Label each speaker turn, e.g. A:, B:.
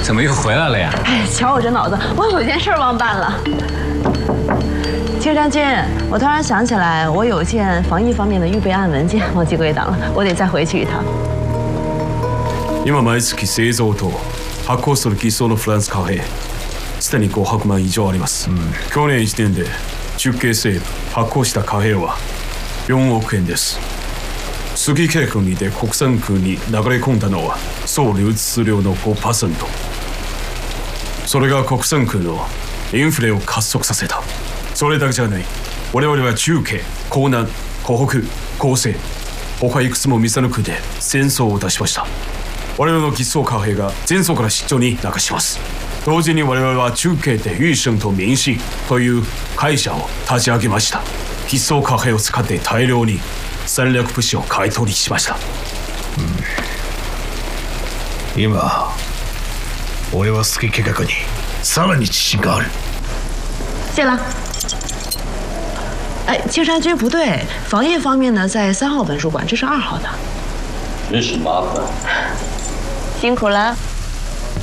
A: 怎么又回来了呀？
B: 哎，瞧我这脑子，我有件事忘办了。青山君，我突然想起来，我有件防疫方面的预备案文件忘记归档了，我得再回去一趟。
C: 今毎月製造と発行する偽装のフランス貨幣、すでに500万以上あります。去年1年で中継セール発行した貨幣は4億円です。月計画にて国産空に流れ込んだのは総流通量の 5%。それが国産空のインフレを加速させた。それだけじゃない。我々は中継、江南、湖北、江西、他いくつも見せ抜くで戦争を出しました。我々の偽装貨幣が前走から出張に流します。同時に我々は中継で裕盛と民信という会社を立ち上げました。偽装貨幣を使って大量に戦略物資を買い取りしました。
D: 今俺は月計画にさらに自信がある。
B: 谢了。哎，青山君不对，防疫方面呢在3号文书馆，这是2号的。
E: 真是麻烦。
B: 辛苦了。